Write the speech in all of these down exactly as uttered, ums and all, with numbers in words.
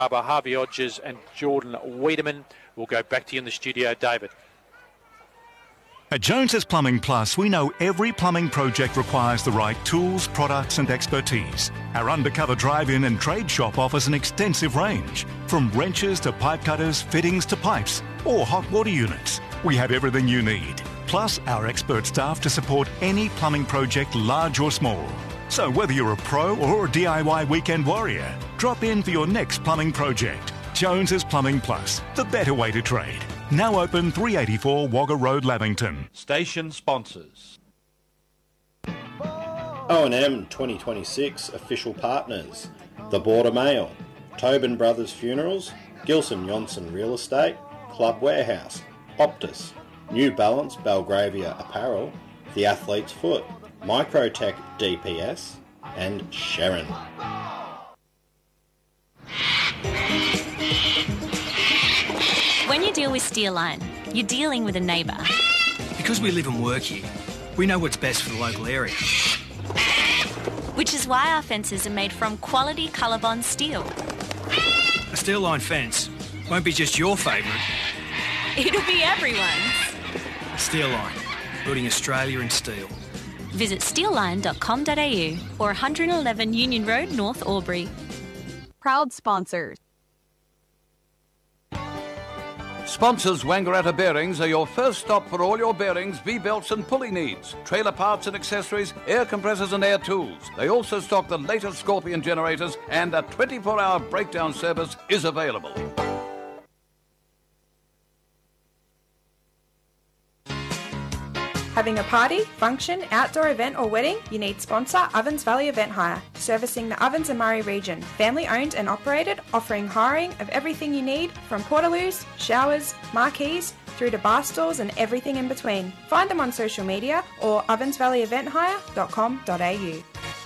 Harvey Hodges and Jordan Wiedemann. We'll go back to you in the studio, David. At Jones's Plumbing Plus, we know every plumbing project requires the right tools, products and expertise. Our undercover drive-in and trade shop offers an extensive range, from wrenches to pipe cutters, fittings to pipes, or hot water units. We have everything you need, plus our expert staff to support any plumbing project, large or small. So whether you're a pro or a D I Y weekend warrior, drop in for your next plumbing project. Jones's Plumbing Plus, the better way to trade. Now open three eighty-four Wagga Road, Lavington. Station sponsors. O and M twenty twenty-six official partners. The Border Mail, Tobin Brothers Funerals, Gilson Johnson Real Estate, Club Warehouse, Optus, New Balance Belgravia Apparel, The Athlete's Foot, Microtech D P S, and Sharon. When you deal with Steelline, you're dealing with a neighbour. Because we live and work here, we know what's best for the local area. Which is why our fences are made from quality Colorbond steel. A Steelline fence won't be just your favourite. It'll be everyone's. Steelline, building Australia in steel. Visit steelline dot com dot a u or one eleven Union Road, North Albury. Proud sponsors. Sponsors Wangaratta Bearings are your first stop for all your bearings, V-belts and pulley needs, trailer parts and accessories, air compressors and air tools. They also stock the latest Scorpion generators, and a twenty-four hour breakdown service is available. Having a party, function, outdoor event or wedding? You need sponsor Ovens Valley Event Hire, servicing the Ovens and Murray region. Family owned and operated, offering hiring of everything you need from portaloos, showers, marquees, through to bar stools and everything in between. Find them on social media or ovens valley event hire dot com dot a u.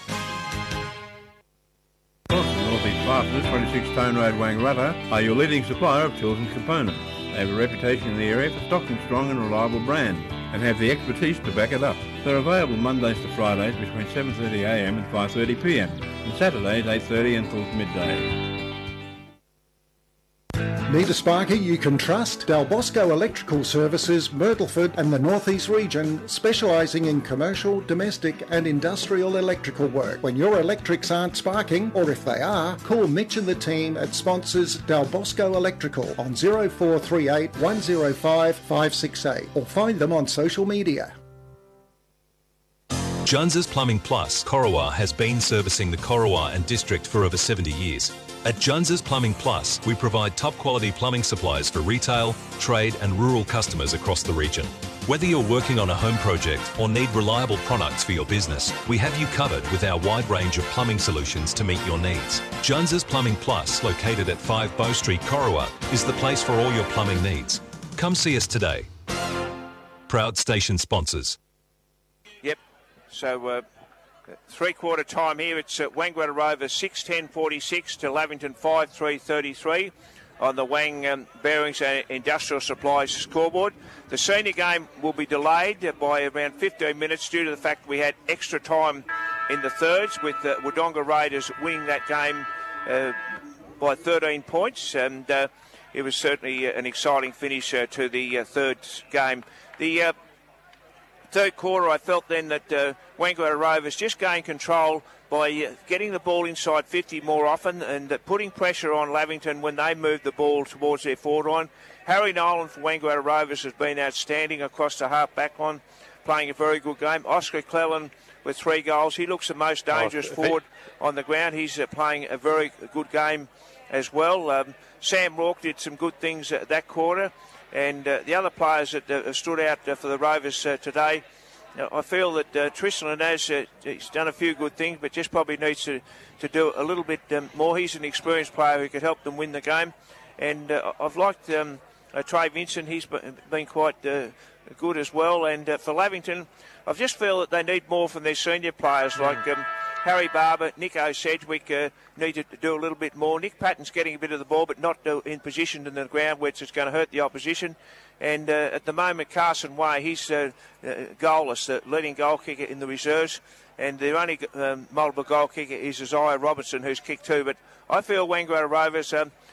North East Fasteners, twenty-six Stone Road, Wangaratta, are your leading supplier of tools and components. They have a reputation in the area for stocking strong and reliable brand, and have the expertise to back it up. They're available Mondays to Fridays between seven thirty a m and five thirty p m, and Saturdays eight thirty until midday. Need a sparky you can trust? Del Bosco Electrical Services, Myrtleford and the North East region, specialising in commercial, domestic and industrial electrical work. When your electrics aren't sparking, or if they are, call Mitch and the team at sponsors Del Bosco Electrical on zero four three eight, one zero five, five six eight or find them on social media. Jones's Plumbing Plus, Corowa, has been servicing the Corowa and district for over seventy years. At Jones's Plumbing Plus, we provide top quality plumbing supplies for retail, trade and rural customers across the region. Whether you're working on a home project or need reliable products for your business, we have you covered with our wide range of plumbing solutions to meet your needs. Jones's Plumbing Plus, located at five Bow Street, Corowa, is the place for all your plumbing needs. Come see us today. Proud station sponsors. Yep, so uh, three-quarter time here. It's uh, Wangaratta Rovers six ten forty-six to Lavington five three thirty-three on the Wang um, Bearings and Industrial Supplies scoreboard. The senior game will be delayed by around fifteen minutes due to the fact we had extra time in the thirds, with the Wodonga Raiders winning that game uh, by thirteen points, and uh, it was certainly an exciting finish uh, to the uh, third game. The uh, third quarter, I felt then that uh, Wangaratta Rovers just gained control by uh, getting the ball inside fifty more often and uh, putting pressure on Lavington when they moved the ball towards their forward line. Harry Nolan for Wangaratta Rovers has been outstanding across the half-back line, playing a very good game. Oscar Cleland with three goals. He looks the most dangerous oh, forward on the ground. He's uh, playing a very good game as well. Um, Sam Rourke did some good things uh, that quarter. And uh, the other players that uh, stood out uh, for the Rovers uh, today, uh, I feel that uh, Tristan Lanaz, uh, he's done a few good things, but just probably needs to, to do a little bit um, more. He's an experienced player who could help them win the game. And uh, I've liked um, uh, Trey Vincent. He's been quite uh, good as well. And uh, for Lavington, I just feel that they need more from their senior players like um, Harry Barber, Nico Sedgwick uh, need to do a little bit more. Nick Patton's getting a bit of the ball, but not uh, in position in the ground, which is going to hurt the opposition. And uh, at the moment, Carson Way, he's uh, uh, goalless, the leading goal kicker in the reserves. And the only um, multiple goal kicker is Isaiah Robertson, who's kicked two. But I feel Wangaratta Rovers um,